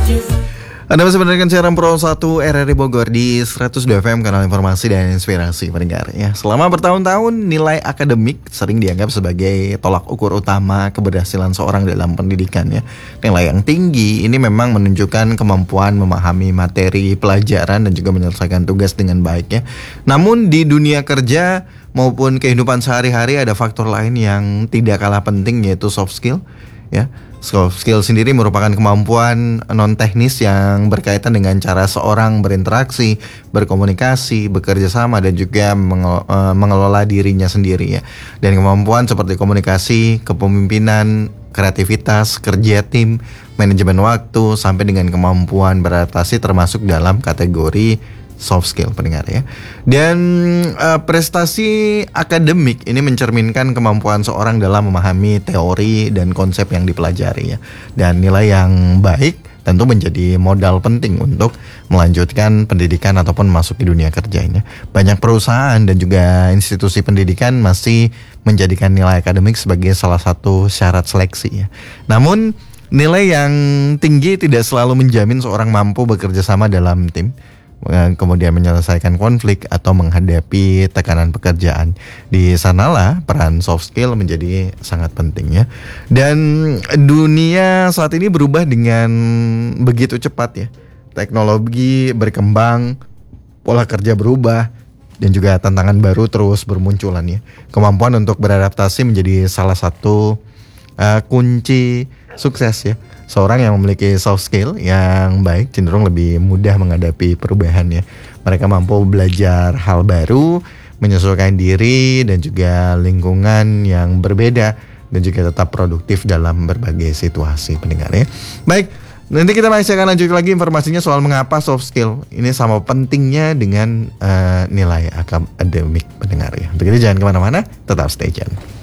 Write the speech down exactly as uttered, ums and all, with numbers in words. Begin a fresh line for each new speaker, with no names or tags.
Anda masih mendengarkan siaran Pro satu R R I Bogor di seratus dua F M, kanal informasi dan inspirasi pendengar ya. Selama bertahun-tahun nilai akademik sering dianggap sebagai tolak ukur utama keberhasilan seorang dalam pendidikan ya. Nilai yang tinggi ini memang menunjukkan kemampuan memahami materi pelajaran dan juga menyelesaikan tugas dengan baik ya. Namun di dunia kerja maupun kehidupan sehari-hari ada faktor lain yang tidak kalah penting, yaitu soft skill ya. Soft skill sendiri merupakan kemampuan non-teknis yang berkaitan dengan cara seorang berinteraksi, berkomunikasi, bekerja sama, dan juga mengelola dirinya sendiri ya. Dan kemampuan seperti komunikasi, kepemimpinan, kreativitas, kerja tim, manajemen waktu, sampai dengan kemampuan beradaptasi termasuk dalam kategori soft skill pendengar ya. Dan uh, prestasi akademik ini mencerminkan kemampuan seorang dalam memahami teori dan konsep yang dipelajari ya. Dan nilai yang baik tentu menjadi modal penting untuk melanjutkan pendidikan ataupun masuk di dunia kerjanya. Banyak perusahaan dan juga institusi pendidikan masih menjadikan nilai akademik sebagai salah satu syarat seleksi ya. Namun nilai yang tinggi tidak selalu menjamin seorang mampu bekerja sama dalam tim, kemudian menyelesaikan konflik atau menghadapi tekanan pekerjaan. Di sanalah peran soft skill menjadi sangat penting ya. Dan dunia saat ini berubah dengan begitu cepat ya. Teknologi berkembang, pola kerja berubah, dan juga tantangan baru terus bermunculan ya. Kemampuan untuk beradaptasi menjadi salah satu uh, kunci sukses ya. Seorang yang memiliki soft skill yang baik cenderung lebih mudah menghadapi perubahan ya. Mereka mampu belajar hal baru, menyesuaikan diri dan juga lingkungan yang berbeda, dan juga tetap produktif dalam berbagai situasi pendengar ya. Baik, nanti kita masih akan lanjut lagi informasinya soal mengapa soft skill ini sama pentingnya dengan uh, nilai akademik pendengar ya. Untuk itu jangan kemana-mana, tetap stay tune.